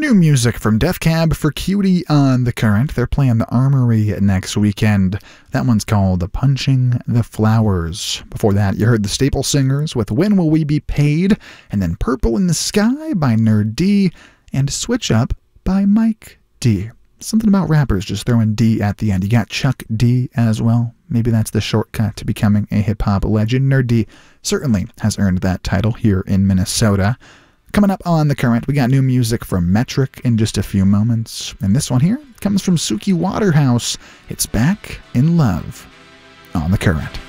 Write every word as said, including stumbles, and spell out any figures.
New music from Def Cab for Cutie on the Current. They're playing the Armory next weekend. That one's called Punching the Flowers. Before that, you heard the Staple Singers with When Will We Be Paid? And then Purple in the Sky by Nerd D and Switch Up by Mike D. Something about rappers just throwing D at the end. You got Chuck D as well. Maybe that's the shortcut to becoming a hip-hop legend. Nerd D certainly has earned that title here in Minnesota. Coming up on The Current, we got new music from Metric in just a few moments. And this one here comes from Suki Waterhouse. It's Back in Love on The Current.